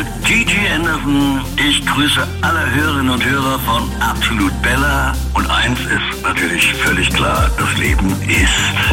Gigi Anderson. Ich grüße alle Hörerinnen und Hörer von Absolut Bella. Und eins ist natürlich völlig klar, das Leben ist